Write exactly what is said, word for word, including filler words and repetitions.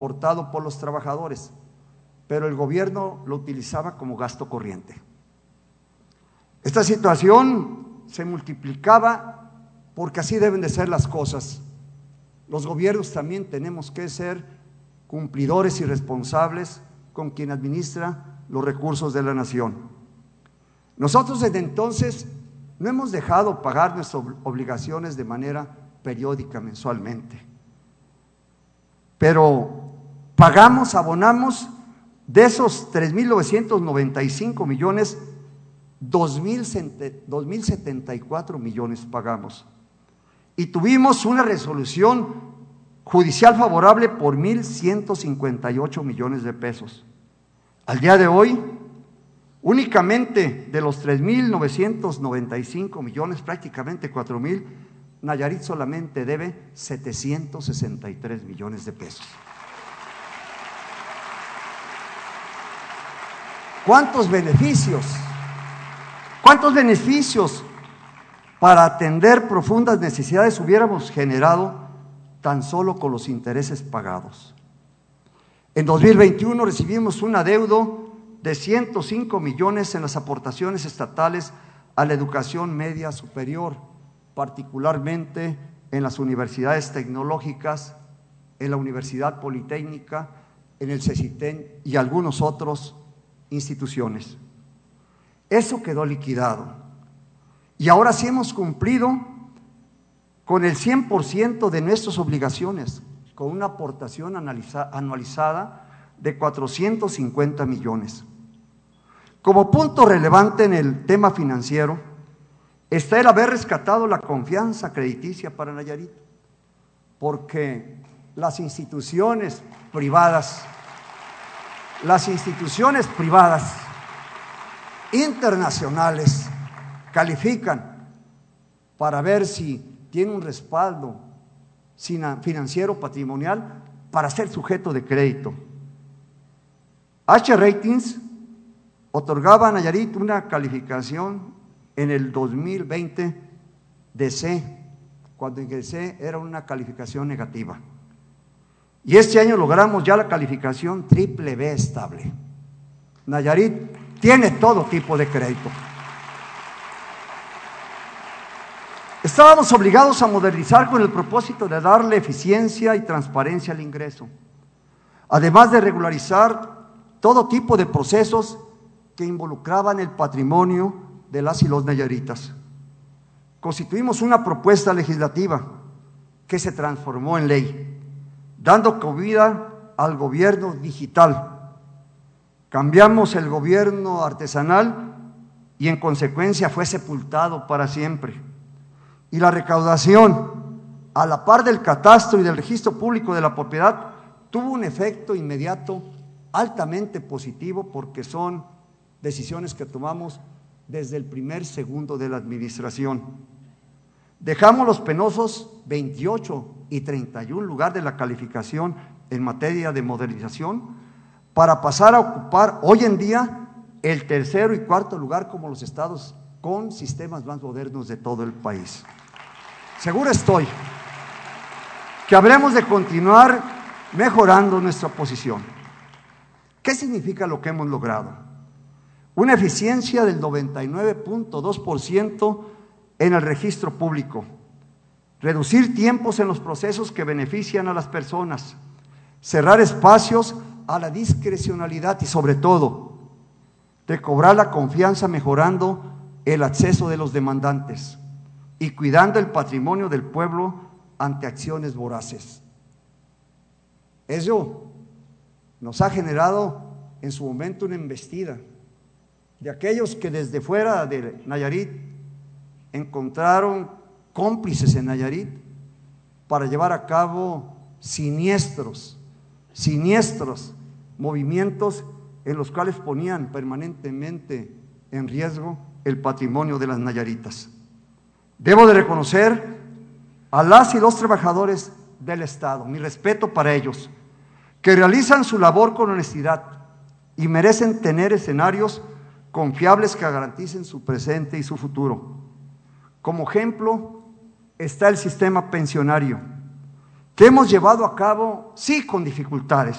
aportado por los trabajadores, pero el gobierno lo utilizaba como gasto corriente. Esta situación se multiplicaba porque así deben de ser las cosas. Los gobiernos también tenemos que ser cumplidores y responsables con quien administra los recursos de la nación. Nosotros desde entonces no hemos dejado pagar nuestras obligaciones de manera periódica, mensualmente, pero pagamos, abonamos de esos tres mil novecientos noventa y cinco millones, dos mil setenta y cuatro millones pagamos, y tuvimos una resolución judicial favorable por mil ciento cincuenta y ocho millones de pesos. Al día de hoy, únicamente de los tres mil novecientos noventa y cinco millones, prácticamente cuatro mil, Nayarit solamente debe setecientos sesenta y tres millones de pesos. ¿Cuántos beneficios? ¿Cuántos beneficios para atender profundas necesidades hubiéramos generado tan solo con los intereses pagados? En dos mil veintiuno recibimos un adeudo de ciento cinco millones en las aportaciones estatales a la educación media superior, particularmente en las universidades tecnológicas, en la Universidad Politécnica, en el CECITEN y algunos otros instituciones. Eso quedó liquidado y ahora sí hemos cumplido con el cien por ciento de nuestras obligaciones, con una aportación anualizada de cuatrocientos cincuenta millones. Como punto relevante en el tema financiero está el haber rescatado la confianza crediticia para Nayarit, porque las instituciones privadas Las instituciones privadas internacionales califican para ver si tiene un respaldo financiero patrimonial para ser sujeto de crédito. H Ratings otorgaba a Nayarit una calificación en el dos mil veinte de C, cuando ingresé era una calificación negativa. Y este año logramos ya la calificación triple B estable. Nayarit tiene todo tipo de crédito. Estábamos obligados a modernizar con el propósito de darle eficiencia y transparencia al ingreso, además de regularizar todo tipo de procesos que involucraban el patrimonio de las y los nayaritas. Constituimos una propuesta legislativa que se transformó en ley, dando cabida al gobierno digital. Cambiamos el gobierno artesanal y en consecuencia fue sepultado para siempre. Y la recaudación, a la par del catastro y del registro público de la propiedad, tuvo un efecto inmediato altamente positivo, porque son decisiones que tomamos desde el primer segundo de la administración. Dejamos los penosos veintiocho y treinta y uno lugar de la calificación en materia de modernización para pasar a ocupar hoy en día el tercero y cuarto lugar como los estados con sistemas más modernos de todo el país. Seguro estoy que habremos de continuar mejorando nuestra posición. ¿Qué significa lo que hemos logrado? Una eficiencia del noventa y nueve punto dos por ciento en el registro público, reducir tiempos en los procesos que benefician a las personas, cerrar espacios a la discrecionalidad y sobre todo, recobrar la confianza mejorando el acceso de los demandantes y cuidando el patrimonio del pueblo ante acciones voraces. Eso nos ha generado en su momento una embestida de aquellos que desde fuera de Nayarit encontraron cómplices en Nayarit para llevar a cabo siniestros, siniestros movimientos en los cuales ponían permanentemente en riesgo el patrimonio de las nayaritas. Debo de reconocer a las y los trabajadores del Estado, mi respeto para ellos, que realizan su labor con honestidad y merecen tener escenarios confiables que garanticen su presente y su futuro. Como ejemplo está el sistema pensionario, que hemos llevado a cabo, sí, con dificultades,